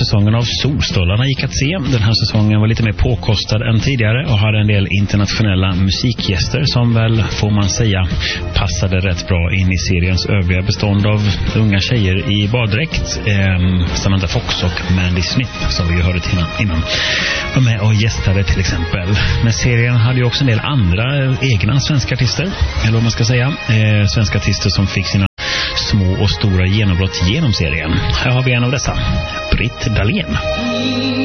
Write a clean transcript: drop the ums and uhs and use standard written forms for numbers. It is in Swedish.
säsongen av Solstolarna gick att se. Den här säsongen var lite mer påkostad än tidigare och hade en del internationella musikgäster som väl, får man säga, passade rätt bra in i seriens övriga bestånd av unga tjejer i baddräkt. Samantha Fox och Mandy Smith, som vi ju hörde till innan, var med och gästade till exempel. Men serien hade ju också en del andra egna svenska artister, eller vad man ska säga. Svenska artister som fick sina små och stora genombrott genom serien. Här har vi en av dessa, Britt Dahlén.